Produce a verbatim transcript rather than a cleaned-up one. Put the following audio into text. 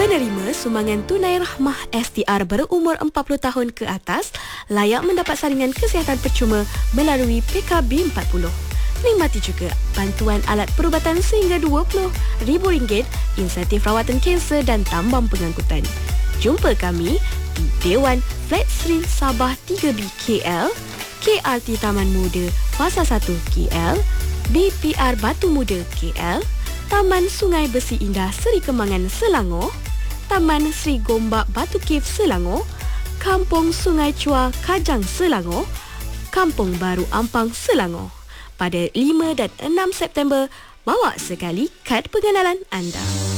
Penerima sumbangan tunai rahmah S T R berumur empat puluh tahun ke atas layak mendapat saringan kesihatan percuma melalui P K B empat puluh. Nikmati juga bantuan alat perubatan sehingga dua puluh ribu ringgit, insentif rawatan kanser dan tambang pengangkutan. Jumpa kami di Dewan Flat Sri Sabah tiga B K L, K R T Taman Muda Fasa satu K L, B P R Batu Muda K L, Taman Sungai Besi Indah Seri Kembangan Selangor, Taman Sri Gombak Batu Cave Selangor, Kampung Sungai Chua Kajang Selangor, Kampung Baru Ampang Selangor. Pada lima dan enam September, bawa sekali kad pengenalan anda.